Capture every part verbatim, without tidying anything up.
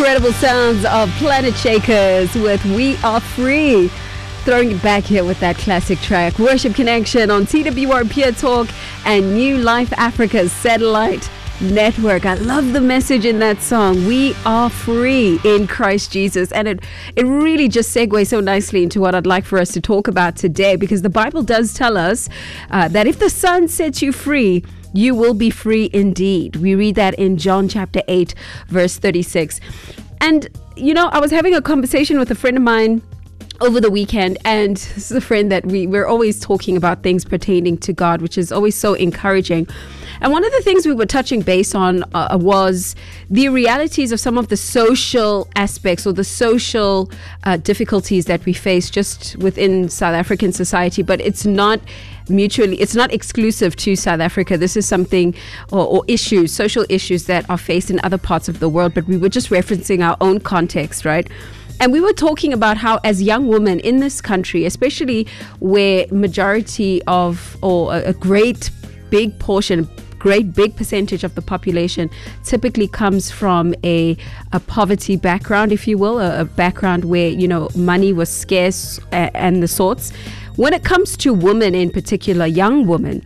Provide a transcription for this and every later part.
incredible sounds of Planetshakers with We Are Free. Throwing it back here with that classic track. Worship Connection on T W R Pure Talk and New Life Africa's satellite network. I love the message in that song. We are free in Christ Jesus. And it, it really just segues so nicely into what I'd like for us to talk about today, because the Bible does tell us uh, that if the Son sets you free, you will be free indeed. We read that in John chapter eight, verse thirty-six. And, you know, I was having a conversation with a friend of mine over the weekend, and this is a friend that we, we're always talking about things pertaining to God, which is always so encouraging. And one of the things we were touching base on uh, was the realities of some of the social aspects or the social uh, difficulties that we face just within South African society. But it's not mutually, it's not exclusive to South Africa. This is something or, or issues, social issues that are faced in other parts of the world. But we were just referencing our own context, right? And we were talking about how as young women in this country, especially where majority of or a, a great big portion, great big percentage of the population typically comes from a, a poverty background, if you will, a, a background where, you know, money was scarce a, and the sorts. When it comes to women in particular, young women,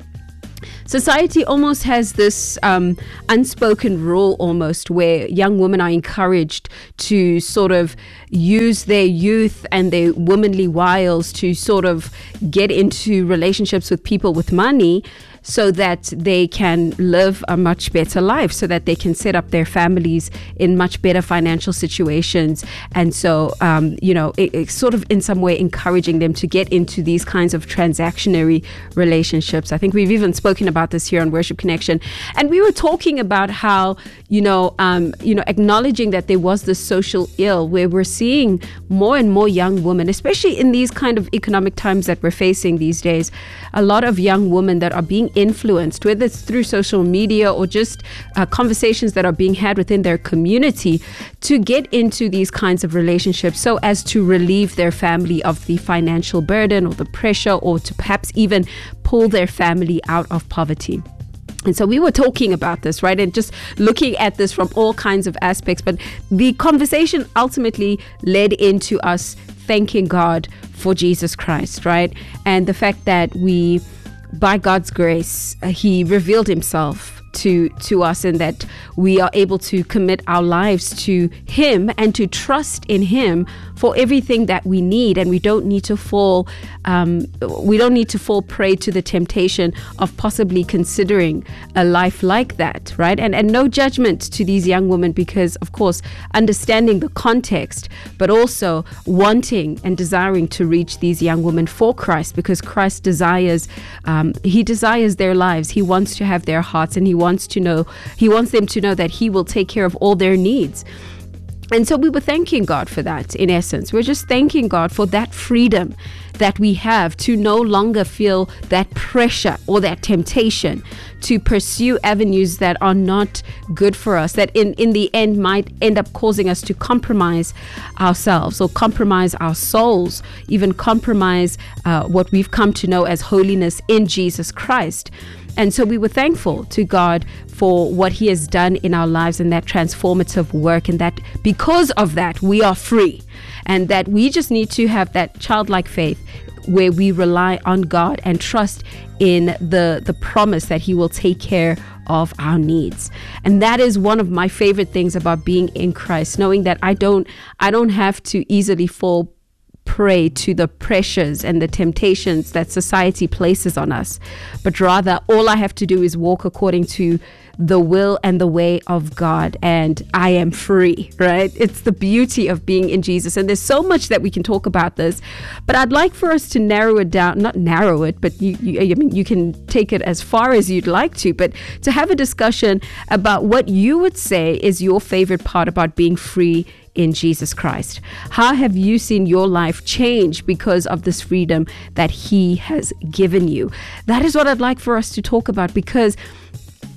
society almost has this um, unspoken rule almost where young women are encouraged to sort of use their youth and their womanly wiles to sort of get into relationships with people with money, so that they can live a much better life, so that they can set up their families in much better financial situations. And so, um, you know, it, it's sort of in some way encouraging them to get into these kinds of transactionary relationships. I think we've even spoken about this here on Worship Connection. And we were talking about how, you know, um, you know, acknowledging that there was this social ill where we're seeing more and more young women, especially in these kind of economic times that we're facing these days, a lot of young women that are being influenced, whether it's through social media or just uh, conversations that are being had within their community, to get into these kinds of relationships so as to relieve their family of the financial burden or the pressure, or to perhaps even pull their family out of poverty. And so we were talking about this, right? And just looking at this from all kinds of aspects. But the conversation ultimately led into us thanking God for Jesus Christ, right? And the fact that we, by God's grace, uh, he revealed himself to to us, and that we are able to commit our lives to him and to trust in him for everything that we need. And we don't need to fall um, we don't need to fall prey to the temptation of possibly considering a life like that, right? And and no judgment to these young women, because of course understanding the context, but also wanting and desiring to reach these young women for Christ, because Christ desires um, he desires their lives. He wants to have their hearts, and he wants to know he wants them to know that he will take care of all their needs. And so we were thanking God for that. In essence, we're just thanking God for that freedom that we have to no longer feel that pressure or that temptation to pursue avenues that are not good for us, that in, in the end might end up causing us to compromise ourselves or compromise our souls, even compromise uh, what we've come to know as holiness in Jesus Christ. And so we were thankful to God for what he has done in our lives and that transformative work, and that because of that, we are free, and that we just need to have that childlike faith where we rely on God and trust in the, the promise that he will take care of our needs. And that is one of my favorite things about being in Christ, knowing that I don't, I don't have to easily fall prey to the pressures and the temptations that society places on us, but rather all I have to do is walk according to the will and the way of God, and I am free, right? It's the beauty of being in Jesus. And there's so much that we can talk about this, but I'd like for us to narrow it down, not narrow it, but you, you, I mean, you can take it as far as you'd like to, but to have a discussion about what you would say is your favorite part about being free in Jesus Christ. How have you seen your life change because of this freedom that he has given you? That is what I'd like for us to talk about, because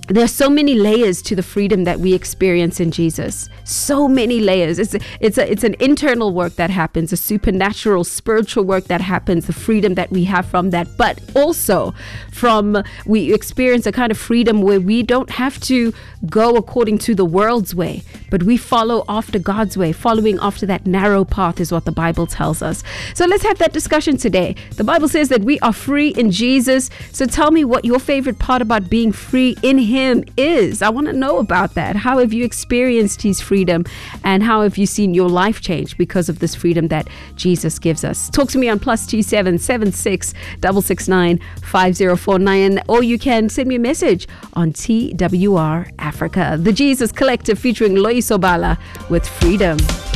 There are so many layers to the freedom that we experience in Jesus. So many layers. It's it's a, it's an internal work that happens, a supernatural, spiritual work that happens, the freedom that we have from that. But also from, we experience a kind of freedom where we don't have to go according to the world's way, but we follow after God's way. Following after that narrow path is what the Bible tells us. So let's have that discussion today. The Bible says that we are free in Jesus. So tell me what your favorite part about being free in Him is. I want to know about that. How have you experienced His freedom, and how have you seen your life change because of this freedom that Jesus gives us? Talk to me on plus two seven seven six six six nine five zero four nine, or you can send me a message on T W R Africa. The Jesus Collective featuring Loyiso Bala with Freedom.